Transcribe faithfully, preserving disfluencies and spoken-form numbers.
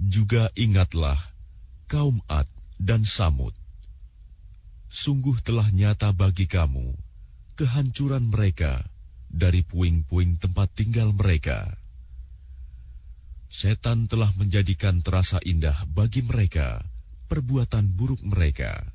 Juga ingatlah kaum Ad dan Samud. Sungguh telah nyata bagi kamu kehancuran mereka dari puing-puing tempat tinggal mereka. Setan telah menjadikan terasa indah bagi mereka perbuatan buruk mereka.